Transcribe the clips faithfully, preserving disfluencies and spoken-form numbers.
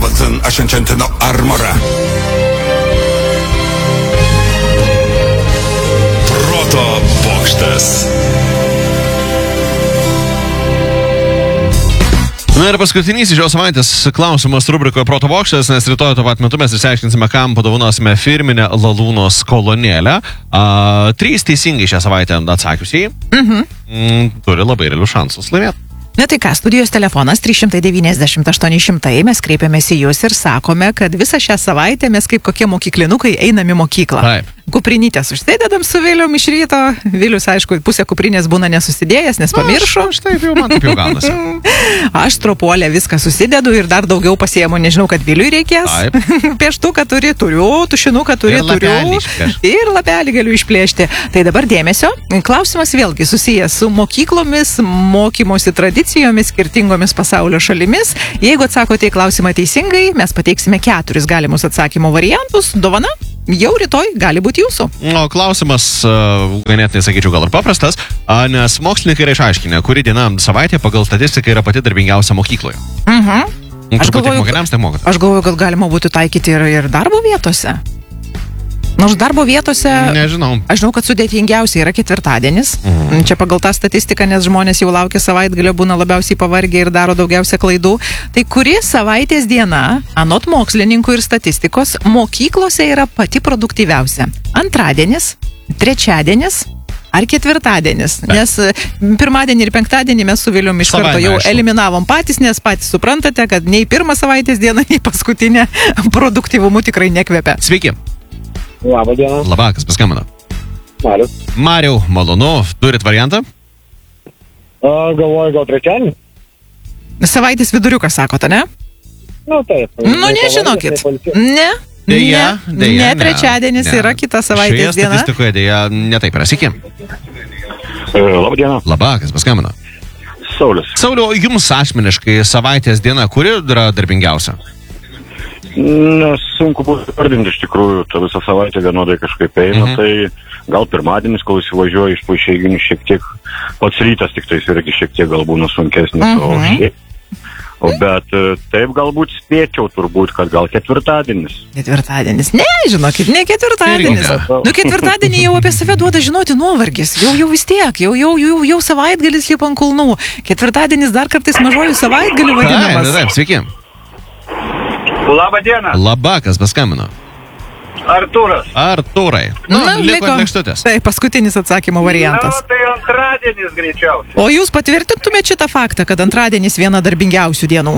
Davidson Ascendentino Armora. Proto bokštas. Na ir paskutinis šios savaitės klausimas rubrikoje Proto bokštas, nes rytoj tuo pat metu mes išsiaiškinsime, kam padovanosime firminę Lalūnos kolonėlę. A, trys teisingai šią savaitę atsakiusiai Mhm. m, turi labai realius šansus laimėti. Na tai ką, studijos telefonas trys devyniasdešimt aštuoni šimtai, mes kreipiamės į jūs ir sakome, kad visą šią savaitę mes kaip kokie mokyklinukai einam į mokyklą. Taip. Kuprinytės užsidedam su Vilium iš ryto. Vilius, aišku, pusė kuprinės būna nesusidėjęs, nes pamiršo. Aš taip jau man taip jau gaunasi. Aš tropuolę viską susidedu ir dar daugiau pasiemu, nežinau, kad Viliui reikės. Taip. Pieštuką turi, turiu, tušinuką turi, Ir lapelį turiu. išplėšti. Ir lapelį galiu išplėšti. Tai dabar dėmesio. Klausimas vėlgi susijęs su mokyklomis, mokymosi tradicijomis, skirtingomis pasaulio šalimis. Jeigu atsakote į klausimą teisingai, mes pateiksime keturis galimus atsakymo variantus. Dovana jau rytoj gali būti jūsų. O klausimas, uh, ganėtinai sakyčiau, gal ir paprastas, uh, nes mokslininkai yra išaiškinę, kuri diena savaitė pagal statistiką yra pati darbingiausia mokykloje. Mhm. Aš Turbūt tiek galvoju, mokiniams, tiek mokytojams. Aš galvoju, kad galima būtų taikyti ir, ir darbo vietose. Nors darbo vietose, Nežinau. aš žinau, kad sudėtingiausia yra ketvirtadienis. Mhm. Čia pagal tą statistiką, nes žmonės jau laukia savaitgalio, būna labiausiai pavargę ir daro daugiausia klaidų. Tai kuri savaitės diena, anot mokslininkų ir statistikos, mokyklose yra pati produktyviausia? Antradienis, trečiadienis ar ketvirtadienis? Taip. Nes e, pirmadienį ir penktadienį mes su Vilium iš karto Savaime, jau aišku. eliminavom patys, nes patys suprantate, kad nei pirmą savaitės dieną, nei paskutinę produktyvumu tikrai nekvepia. Sveiki. Labą dieną, Labą, kas paskambino. Marius. Mariau, malonu. Turit variantą? A, galvoju, gal trečiadienį? Savaitės viduriukas, sakote, ne? Nu, taip. Nu, nežinokit. Ne. Deja, ne, deja, ne, trečiadienis ne. yra kita savaitės Šioje diena. statistikoje dėja netaip yra. Sveiki. Labą dieną. Labą, kas paskambino. Saulis. Sauliau, jums asmeniškai savaitės diena, kuri yra darbingiausia? Nes sunku būtų vardinti iš tikrųjų, ta visą savaitę vienodai kažkaip eina, Mhm. tai gal pirmadienis, kol įsivažiuoju iš paaišėginių šiek tiek, pats rytas tik tais irgi šiek tiek gal būna sunkesnis, o Mhm. šiaip. O bet e, taip galbūt spėčiau turbūt, kad gal ketvirtadienis. Ketvirtadienis. Ne, žinokit, ne ketvirtadienis. Irgi ne. Nu, ketvirtadienį jau apie save duoda žinoti nuovargis. Jau, jau vis tiek, jau, jau, jau, jau savaitgalis lipa ant kulnų. Ketvirtadienis dar kartais mažoju savaitgaliu Taip, vadinamas. taip, sveiki. Labą dieną, Labą, kas paskambino. Artūras. Artūrai. Nu, Na, liko lėkštutės. Tai paskutinis atsakymo Na, variantas. tai antradienis greičiausiai. O jūs patvirtintumėte šitą faktą, kad antradienis viena darbingiausių dienų?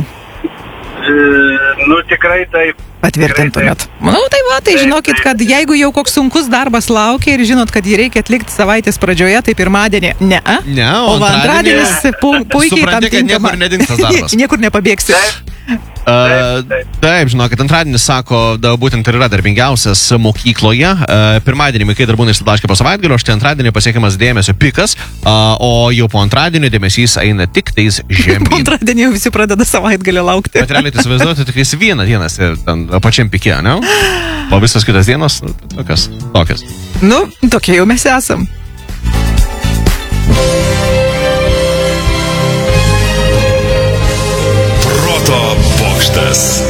E, nu, tikrai taip. Patvirtintumėt. Na, tai va, tai žinokit, kad jeigu jau koks sunkus darbas laukia ir žinot, kad jį reikia atlikti savaitės pradžioje, tai pirmadienį ne. A? Ne, o O va, antradienis pu, puikiai tam supranti, kad tinkama. niekur nedings tas darbas. Niekur nepabėgsi. Uh, taip, žinokit, antradienis, sako, da, būtent ir yra darbingiausias mokykloje. Uh, pirmadienį vaikai dar būna išsiblaškę po savaitgalio, štai antradienį pasiekiamas dėmesio pikas, uh, o jau po antradienio dėmesys eina tik tais Po žemyn. antradienį jau visi pradeda savaitgalį laukti. Bet realiai tai įsivaizduoti, tik vieną dieną ir ten pačiam pikė, ne? O visas kitas dienos, nu, tokias, tokias. Nu, tokie jau mes esam. Proto bokštas.